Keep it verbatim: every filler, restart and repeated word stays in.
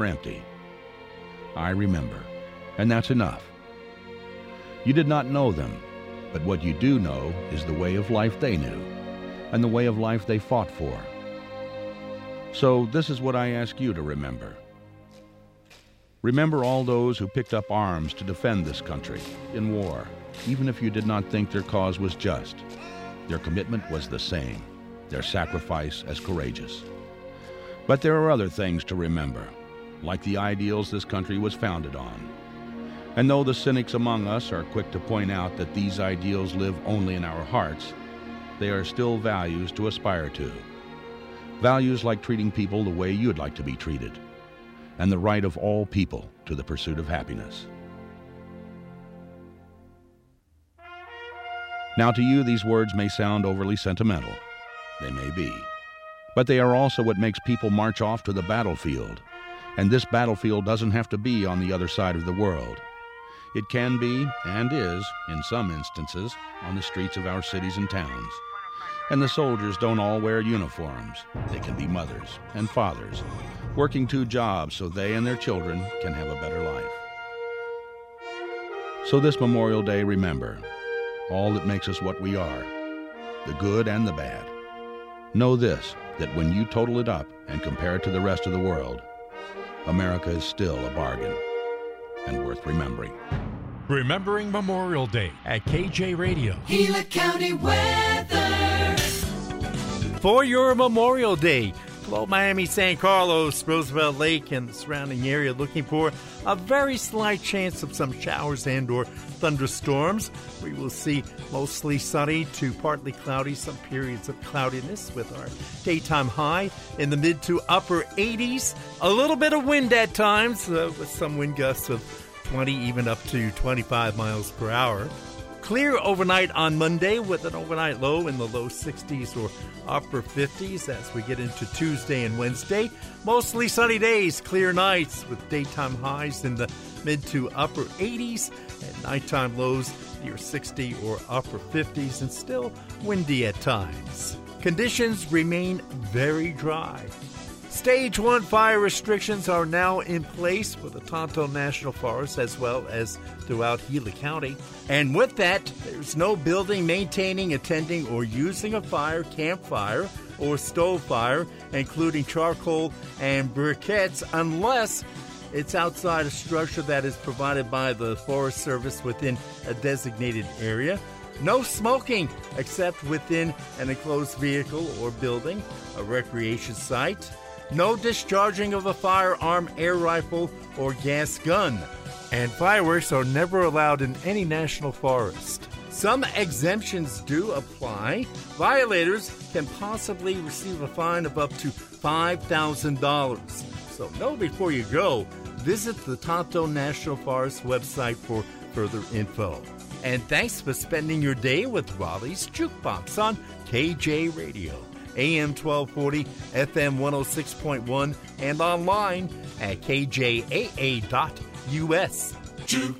empty. I remember, and that's enough. You did not know them, but what you do know is the way of life they knew, and the way of life they fought for. So this is what I ask you to remember. Remember all those who picked up arms to defend this country in war, even if you did not think their cause was just. Their commitment was the same, their sacrifice as courageous. But there are other things to remember, like the ideals this country was founded on. And though the cynics among us are quick to point out that these ideals live only in our hearts, they are still values to aspire to. Values like treating people the way you'd like to be treated, and the right of all people to the pursuit of happiness. Now to you, these words may sound overly sentimental. They may be. But they are also what makes people march off to the battlefield. And this battlefield doesn't have to be on the other side of the world. It can be, and is, in some instances, on the streets of our cities and towns. And the soldiers don't all wear uniforms. They can be mothers and fathers, working two jobs so they and their children can have a better life. So this Memorial Day, remember, all that makes us what we are, the good and the bad. Know this, that when you total it up and compare it to the rest of the world, America is still a bargain and worth remembering. Remembering Memorial Day at K J Radio. Gila County weather. For your Memorial Day, below Miami, San Carlos, Roosevelt Lake, and the surrounding area, looking for a very slight chance of some showers and or thunderstorms. We will see mostly sunny to partly cloudy, some periods of cloudiness with our daytime high in the mid to upper eighties. A little bit of wind at times uh, with some wind gusts of twenty, even up to twenty-five miles per hour. Clear overnight on Monday with an overnight low in the low sixties or upper fifties as we get into Tuesday and Wednesday. Mostly sunny days, clear nights with daytime highs in the mid to upper eighties and nighttime lows near sixty or upper fifties and still windy at times. Conditions remain very dry. Stage one fire restrictions are now in place for the Tonto National Forest as well as throughout Gila County. And with that, there's no building, maintaining, attending, or using a fire, campfire, or stove fire, including charcoal and briquettes, unless it's outside a structure that is provided by the Forest Service within a designated area. No smoking except within an enclosed vehicle or building, a recreation site. No discharging of a firearm, air rifle, or gas gun. And fireworks are never allowed in any national forest. Some exemptions do apply. Violators can possibly receive a fine of up to five thousand dollars. So know before you go, visit the Tonto National Forest website for further info. And thanks for spending your day with Raleigh's Jukebox on K J Radio. A M twelve forty, F M one oh six point one, and online at K J A A dot U S. Jukebox